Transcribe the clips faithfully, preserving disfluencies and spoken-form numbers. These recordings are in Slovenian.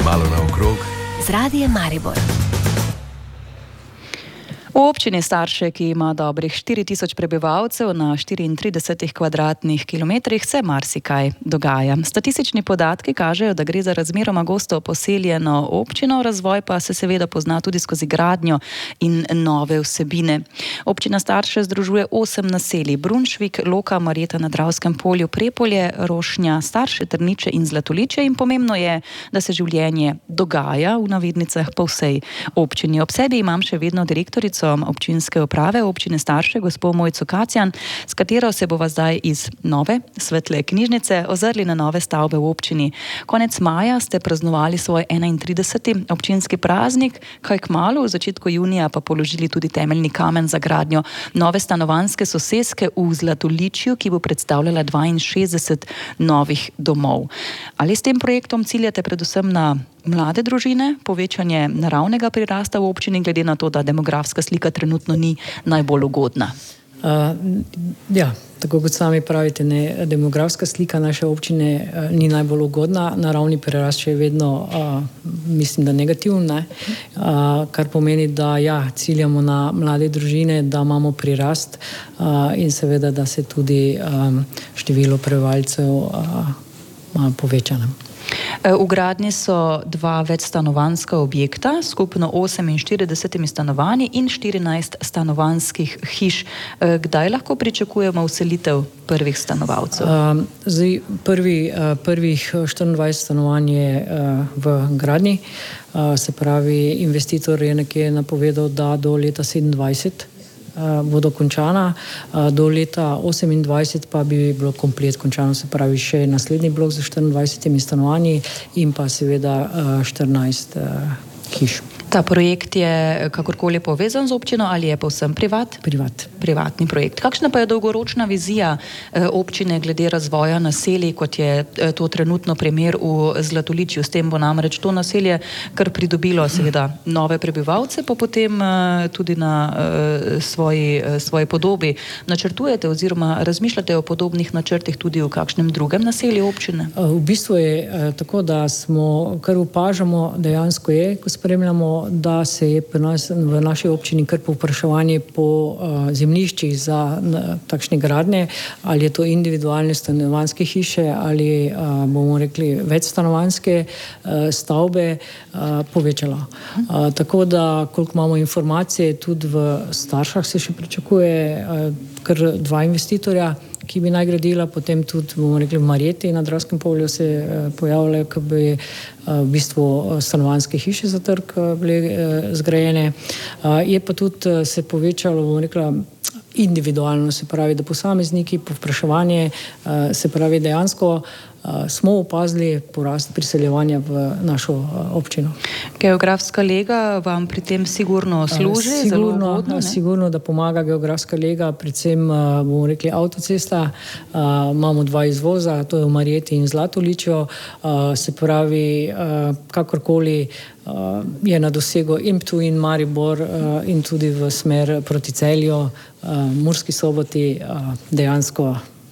Malo naokrog z Radijem Maribor. V občini Starše, ki ima dobrih štiri tisoč prebivalcev na štiriintridesetih kvadratnih kilometrih, se marsikaj dogaja. Statistični podatki kažejo, da gre za razmeroma gosto poseljeno občino, razvoj pa se seveda pozna tudi skozi gradnjo in nove vsebine. Občina Starše združuje osem naselij: Brunšvik, Loka, Marjeta na Dravskem polju, Prepolje, Rošnja, Starše, Trniče in Zlatoličje, in pomembno je, da se življenje dogaja v navednicah po vsej občini. Ob sebi imam še vedno direktorico občinske uprave občine Starše, gospod Mojco Kacjan, s katero se bova zdaj iz nove svetle knjižnice ozrli na nove stavbe v občini. Konec maja ste praznovali svoj enaintrideseti občinski praznik, kaj kmalu, v začetku junija pa položili tudi temeljni kamen za gradnjo nove stanovanjske soseske v Zlatoličju, ki bo predstavljala dvainšestdeset novih domov. Ali s tem projektom ciljate predvsem na mlade družine, povečanje naravnega prirasta v občini, glede na to, da demografska slika trenutno ni najbolj ugodna? Uh, ja, tako kot sami pravite, ne, demografska slika naše občine uh, ni najbolj ugodna, naravni prirast še je vedno, uh, mislim, da negativna, uh, kar pomeni, da ja, ciljamo na mlade družine, da imamo prirast uh, in seveda, da se tudi um, število prebivalcev uh, poveča. V gradnji so dva večstanovanjska objekta, skupno oseminštiridesetimi stanovanji in štirinajst stanovanjskih hiš. Kdaj lahko pričakujemo vselitev prvih stanovalcev? Uh, zdaj, prvi, uh, prvih štiriindvajset stanovanj je uh, v gradnji, uh, se pravi, investitor je nekje napovedal, da do leta sedemindvajset bodo končana, do leta osemindvajset pa bi bilo komplet končano, se pravi še naslednji blok z štiriindvajsetimi stanovanji in pa seveda štirinajst hiš. Ta projekt je kakorkoli povezan z občino ali je povsem privat? Privat. Privatni projekt. Kakšna pa je dolgoročna vizija občine glede razvoja naselij, kot je to trenutno primer v Zlatoličju? S tem bo namreč to naselje kar pridobilo seveda nove prebivalce, pa potem tudi na svoji, svoji podobi. Načrtujete oziroma razmišljate o podobnih načrtih tudi v kakšnem drugem naselju občine? V bistvu je tako, da smo, kar opažamo, dejansko je, ko spremljamo, da se je pri nas v naši občini kar povpraševanje po uh, zemljiščih za na, takšne gradnje, ali je to individualne stanovanjske hiše ali uh, bomo rekli večstanovanjske uh, stavbe uh, povečala. Uh, tako da, koliko imamo informacije, tudi v Staršah se še pričakuje uh, kar dva investitorja, ki bi naj gradila, potem tudi, bomo rekli, v Marjeti na Dravskem polju se uh, pojavljajo, ki bi uh, v bistvu stanovanjske hiše za trg uh, bile uh, zgrajene. Uh, je pa tudi uh, se povečalo, bomo rekla, individualno, se pravi, da posamezniki, povpraševanje, uh, se pravi, dejansko uh, smo opazili porast priseljevanja v našo uh, občino. Geografska lega vam pri tem sigurno služi? Uh, sigurno, zelo ugodno, sigurno, da pomaga geografska lega, predvsem, uh, bomo rekli, avtocesta. Uh, imamo dva izvoza, to je v Marjeti in Zlatoličju, uh, se pravi, uh, kakorkoli uh, je na dosegu in Ptuj in Maribor uh, in tudi v smer proti Celju, uh, Murski Soboti, uh, dejansko.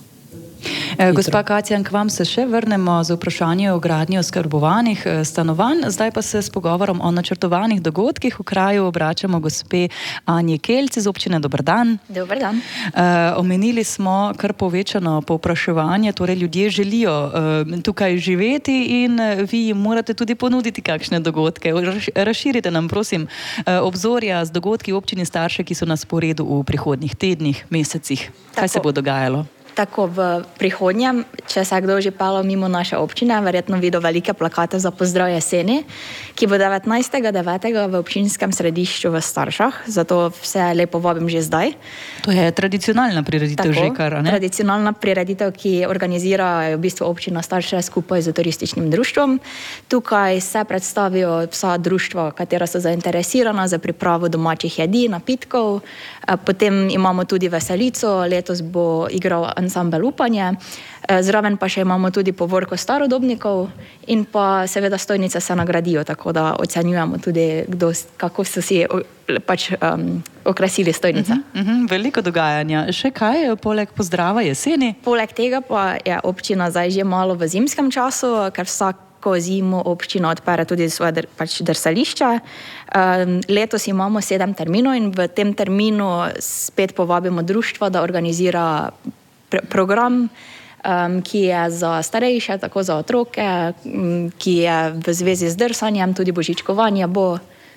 Gospa Kacjan, k vam se še vrnemo z vprašanjem o gradnji oskrbovanih stanovanj. Zdaj pa se s pogovorom o načrtovanih dogodkih v kraju obračamo gospe Anji Kelc iz občine. Dober dan. Dober dan. Uh, omenili smo kar povečano povpraševanje, torej ljudje želijo uh, tukaj živeti in vi jim morate tudi ponuditi kakšne dogodke. Razširite nam, prosim, uh, obzorja z dogodki v občini Starše, ki so na sporedu v prihodnjih tednih, mesecih. Kaj Tako. se bo dogajalo? Tako v prihodnjem, če se kdo že palo mimo naše občine, verjetno videl velike plakate za pozdrav jeseni, ki bo devetnajstega devetega v občinskem središču v Staršah, zato vse lepo vabim že zdaj. To je tradicionalna prireditev že kar, ne? Tradicionalna prireditev, ki organizira v bistvu občina Starše skupaj z turističnim društvom. Tukaj se predstavijo vsa društva, katera so zainteresirana za pripravo domačih jedi, napitkov. Potem imamo tudi veselico, letos bo igral ansambel Upanje, zraven pa še imamo tudi povorko starodobnikov in pa seveda stojnice se nagradijo, tako da ocenjujemo tudi, kdo, kako so si pač um, okrasili stojnice. Uh-huh, uh-huh, veliko dogajanja. Še kaj poleg pozdrava jeseni? Poleg tega pa je občina zdaj že malo v zimskem času, ker vsak vsako zimo občina odpere tudi svoje dr, pač drsališče. Um, letos imamo sedem terminov in v tem terminu spet povabimo društvo, da organizira pr- program, um, ki je za starejše, tako za otroke, um, ki je v zvezi z drsanjem, tudi božičkovanje bo.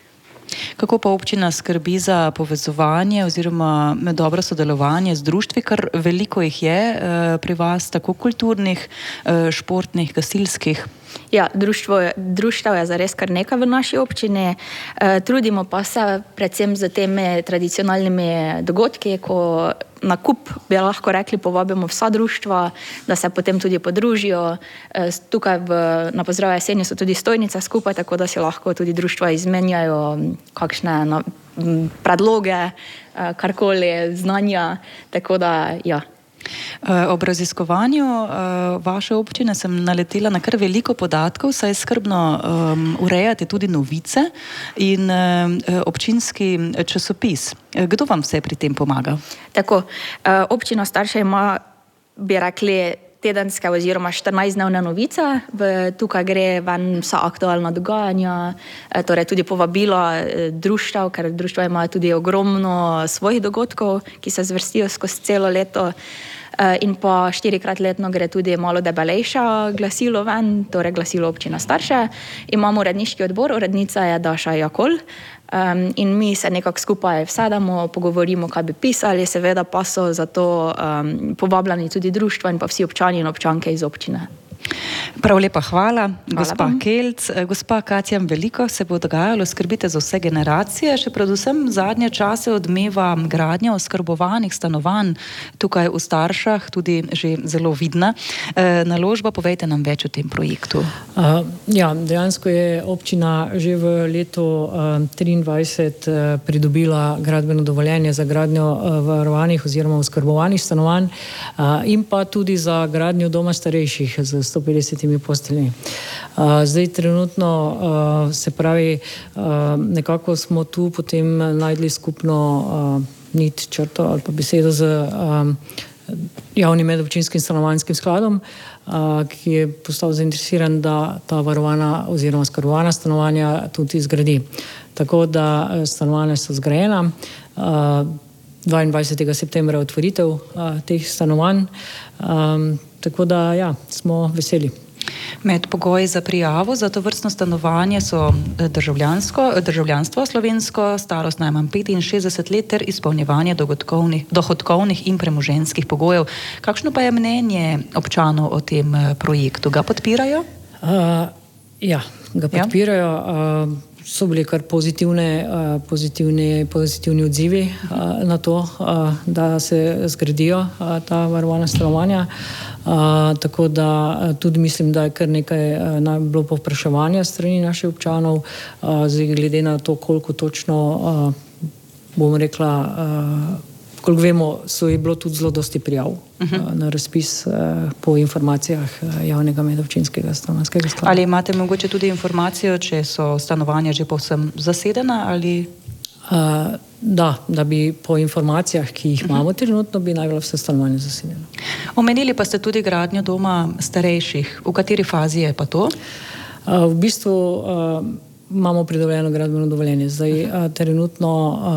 Kako pa občina skrbi za povezovanje oziroma dobro sodelovanje z društvi, kar veliko jih je pri vas, tako kulturnih, športnih, gasilskih? Ja, društvo, društvo je zares kar nekaj v naši občini. E, trudimo pa se predvsem z temi tradicionalnimi dogodki, ko na kup, bi lahko rekli, povabimo vsa društva, da se potem tudi podružijo. E, tukaj v, na Pozdrav jeseni so tudi stojnice skupaj, tako da si lahko tudi društva izmenjajo kakšne na, predloge, karkoli, znanja, tako da ja. Ob raziskovanju vaše občine sem naletela na kar veliko podatkov, saj skrbno um, urejate tudi novice in um, občinski časopis. Kdo vam vse pri tem pomaga? Tako, občina Starše ima, bi rekli, tedenske oziroma štirinajstdnevne novice. V, tukaj gre ven vsa aktualna dogajanja, torej tudi povabila društev, ker društva imajo tudi ogromno svojih dogodkov, ki se zvrstijo skozi celo leto. In pa štirikrat letno gre tudi malo debelejša glasilo ven, torej glasilo občina Starše. Imamo uredniški odbor, urednica je Daša Jakol. Um, in mi se nekako skupaj vsedamo, pogovorimo, kaj bi pisali, seveda pa so zato um, povabljeni tudi društva in pa vsi občani in občanke iz občine. Prav lepa hvala, hvala gospa vam. Kelc. Gospa Katja, veliko se bo dogajalo, skrbite za vse generacije, še predvsem zadnje čase odmeva gradnja oskrbovanih stanovanj tukaj v Staršah, tudi že zelo vidna. E, naložba, povejte nam več o tem projektu. Uh, ja, dejansko je občina že v letu uh, triindvajset uh, pridobila gradbeno dovoljenje za gradnjo uh, varovanih oziroma oskrbovanih stanovanj uh, in pa tudi za gradnjo doma starejših z sto petdesetimi posteljami. Uh, zdaj trenutno uh, se pravi, uh, nekako smo tu potem najdli skupno uh, nit, črto ali pa besedo z um, javnim medobčinskim stanovanjskim skladom, uh, ki je postal zainteresiran, da ta varovana oziroma oskrbovana stanovanja tudi zgradi. Tako da stanovanja so zgrajena. Uh, dvaindvajsetega septembra otvoritev uh, teh stanovanj. Um, Tako da, ja, smo veseli. Med pogoji za prijavo za to vrstno stanovanje so državljansko, državljanstvo slovensko, starost najmanj petinšestdeset let ter izpolnjevanje dohodkovnih in premoženjskih pogojev. Kakšno pa je mnenje občanov o tem projektu? Ga podpirajo? Uh, ja, ga podpirajo. Ja? Uh, so bili kar pozitivne, uh, pozitivni, pozitivni odzivi uh, na to, uh, da se zgradijo uh, ta varovana stanovanja. Uh, tako da uh, tudi mislim, da je kar nekaj uh, bilo povpraševanja strani naših občanov, uh, zdaj glede na to, koliko točno, uh, bom rekla, uh, koliko vemo, so je bilo tudi zelo dosti prijav uh-huh. uh, na razpis uh, po informacijah uh, javnega medobčinskega stanovanjskega sklada. Ali imate mogoče tudi informacijo, če so stanovanja že povsem zasedena ali... Uh, da, da bi po informacijah, ki jih imamo trenutno, bi naj bilo vse stanovanje zasedeno. Omenili pa ste tudi gradnjo doma starejših. V kateri fazi je pa to? Uh, v bistvu uh, imamo pridobljeno gradbeno dovoljenje. Zdaj uh, trenutno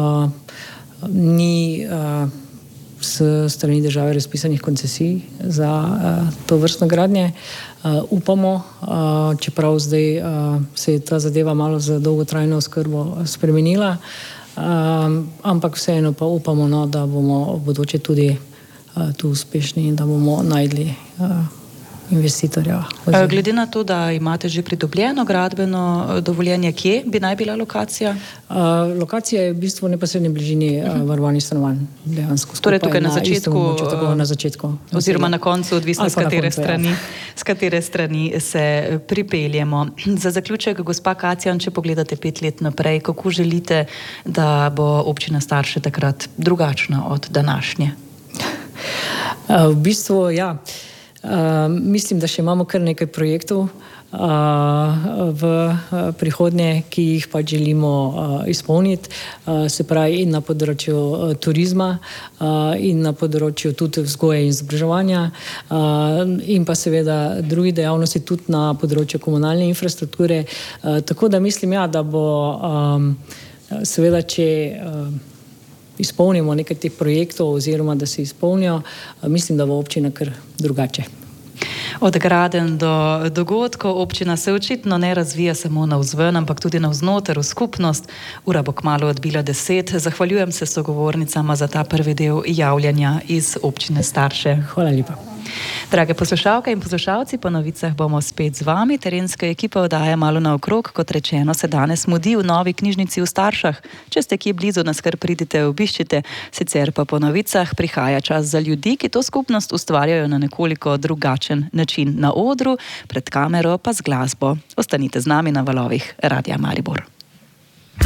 uh, ni uh, s strani države razpisanih koncesij za uh, to vrstno gradnje. Uh, upamo, uh, čeprav zdaj uh, se je ta zadeva malo za dolgotrajno oskrbo spremenila, Um, ampak vseeno pa upamo, no, da bomo v bodoče tudi uh, tu uspešni in da bomo najdli uh, investitorja. Oziroma. Glede na to, da imate že pridobljeno gradbeno dovoljenje, kje bi naj bila lokacija? Uh, lokacija je v bistvu v neposredni bližini uh, varovanih stanovanj. Torej tukaj na, na začetku, moču, tako na začetku. Oziroma na koncu, odvisno z katere, koncu, strani, ja. z katere strani se pripeljemo. Za zaključek, gospa Katja, če pogledate pet let naprej, kako želite, da bo občina Starše takrat drugačna od današnje? Uh, v bistvu, ja. Uh, mislim, da še imamo kar nekaj projektov, v prihodnje, ki jih pa želimo izpolniti, se pravi in na področju turizma in na področju tudi vzgoje in izobraževanja in pa seveda drugi dejavnosti tudi na področju komunalne infrastrukture. Tako da mislim, ja, da bo seveda, če izpolnimo nekaj teh projektov oziroma da se izpolnijo, mislim, da bo občina kar drugače. Od gradenj do dogodkov občina se očitno ne razvija samo navzven, ampak tudi navznoter v skupnost. Ura bo kmalu odbila deset. Zahvaljujem se sogovornicama za ta prvi del javljanja iz občine Starše. Hvala lepa. Drage poslušalke in poslušalci, po novicah bomo spet z vami. Terenska ekipa oddaja Malo naokrog. Kot rečeno, se danes mudi v novi knjižnici v Staršah. Če ste kje blizu, nas kar pridite, obiščite. Sicer pa po novicah prihaja čas za ljudi, ki to skupnost ustvarjajo na nekoliko drugačen način, na odru, pred kamero pa z glasbo. Ostanite z nami na valovih Radia Maribor.